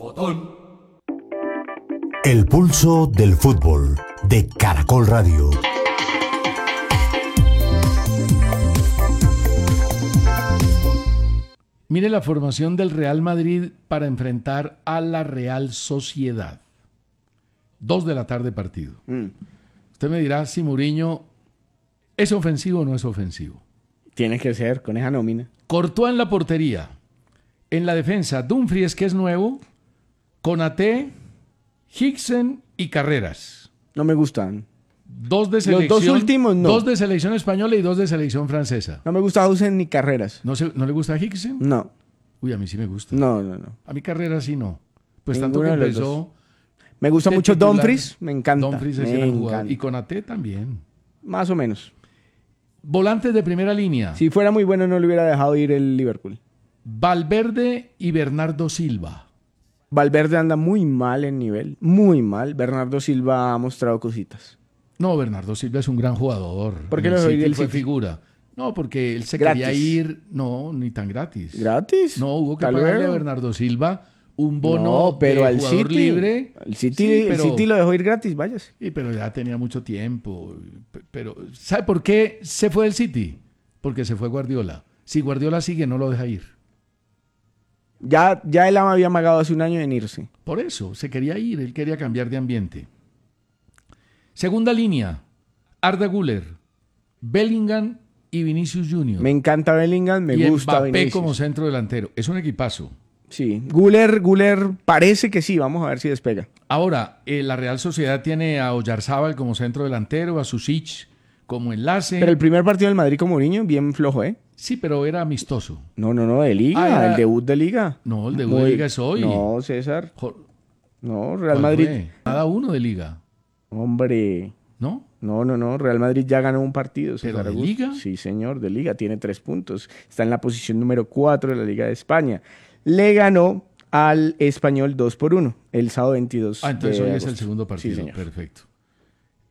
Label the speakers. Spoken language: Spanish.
Speaker 1: El pulso del fútbol de Caracol Radio.
Speaker 2: Mire la formación del Real Madrid para enfrentar a la Real Sociedad. 2 de la tarde partido. Usted me dirá si Mourinho es ofensivo o no es ofensivo.
Speaker 3: Tiene que ser, con esa nómina.
Speaker 2: Courtois en la portería. En la defensa, Dumfries, que es nuevo, Konaté, Hicksen y Carreras.
Speaker 3: No me gustan.
Speaker 2: 2 de selección,
Speaker 3: Los 2 últimos no.
Speaker 2: 2 de selección española y 2 de selección francesa.
Speaker 3: No me gusta Hausen ni Carreras.
Speaker 2: ¿No le gusta Hicksen?
Speaker 3: No.
Speaker 2: Uy, a mí sí me gusta.
Speaker 3: No.
Speaker 2: A mí Carreras sí no. Pues
Speaker 3: Ninguno
Speaker 2: tanto que
Speaker 3: de los
Speaker 2: empezó...
Speaker 3: dos. Me gusta
Speaker 2: de
Speaker 3: mucho
Speaker 2: titular.
Speaker 3: Dumfries, me encanta.
Speaker 2: Dumfries es
Speaker 3: me
Speaker 2: gran jugador.
Speaker 3: encanta.
Speaker 2: Y Konaté también.
Speaker 3: Más o menos.
Speaker 2: Volantes de primera línea.
Speaker 3: Si fuera muy bueno no le hubiera dejado ir el Liverpool.
Speaker 2: Valverde y Bernardo Silva.
Speaker 3: Valverde anda muy mal en nivel. Muy mal. Bernardo Silva ha mostrado cositas.
Speaker 2: No, Bernardo Silva es un gran jugador.
Speaker 3: ¿Por qué
Speaker 2: En el
Speaker 3: no soy
Speaker 2: City
Speaker 3: del
Speaker 2: fue
Speaker 3: City?
Speaker 2: figura. No, porque él se
Speaker 3: Gratis.
Speaker 2: quería ir. No, ni tan gratis.
Speaker 3: ¿Gratis?
Speaker 2: No, hubo que
Speaker 3: Tal
Speaker 2: pagarle
Speaker 3: vez.
Speaker 2: a Bernardo Silva un bono
Speaker 3: No, pero
Speaker 2: de
Speaker 3: al
Speaker 2: jugador
Speaker 3: City.
Speaker 2: libre.
Speaker 3: El City,
Speaker 2: Sí,
Speaker 3: el City lo dejó ir gratis, vayas.
Speaker 2: Sí, pero ya tenía mucho tiempo. Pero, ¿sabe por qué se fue del City? Porque se fue Guardiola. Si Guardiola sigue, no lo deja ir.
Speaker 3: Ya él había amagado hace un año en irse.
Speaker 2: Por eso, se quería ir. Él quería cambiar de ambiente. Segunda línea. Arda Güler, Bellingham y Vinicius Junior.
Speaker 3: Me encanta Bellingham, me
Speaker 2: y
Speaker 3: gusta
Speaker 2: Mbappé
Speaker 3: Vinicius.
Speaker 2: como centro delantero. Es un equipazo.
Speaker 3: Sí, Güler parece que sí, vamos a ver si despega.
Speaker 2: Ahora, la Real Sociedad tiene a Oyarzábal como centro delantero, a Susic como enlace.
Speaker 3: Pero el primer partido del Madrid con Mourinho, bien flojo, ¿eh?
Speaker 2: Sí, pero era amistoso.
Speaker 3: No, de Liga, el debut de Liga.
Speaker 2: No, el debut de Liga es hoy.
Speaker 3: No, César.
Speaker 2: Jo-
Speaker 3: No, Real
Speaker 2: ¿Cuál
Speaker 3: Madrid.
Speaker 2: fue? Cada uno de Liga,
Speaker 3: Hombre.
Speaker 2: ¿no?
Speaker 3: No. Real Madrid ya ganó un partido.
Speaker 2: ¿Pero
Speaker 3: César
Speaker 2: de
Speaker 3: Augusto.
Speaker 2: Liga?
Speaker 3: Sí, señor, de Liga. Tiene 3 puntos. Está en la posición número 4 de la Liga de España. Le ganó al Español 2-1 el sábado 22
Speaker 2: Ah, entonces
Speaker 3: de
Speaker 2: hoy es
Speaker 3: agosto.
Speaker 2: el segundo partido.
Speaker 3: Sí, señor.
Speaker 2: Perfecto.